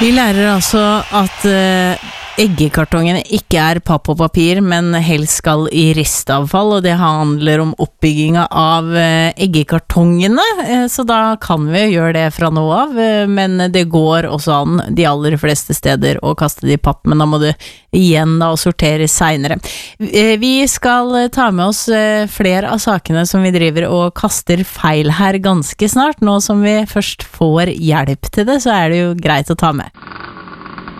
Vi lærer altså at eggekartongene ikke papp og papir, men helst skal i ristavfall, og det handler om oppbygginga av eggekartongene, så da kan vi gjøre det fra nå av, men det går også an de aller fleste steder å kaste det i papp, men da må du igjen da sortere senere. Vi skal ta med oss flere av sakene som vi driver og kaster feil her ganske snart. Nå som vi først får hjelp til det, så det jo greit å ta med.